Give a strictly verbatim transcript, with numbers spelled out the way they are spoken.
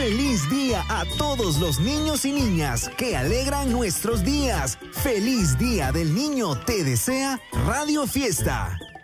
Feliz día a todos los niños y niñas que alegran nuestros días. Feliz Día del Niño te desea Radio Fiesta.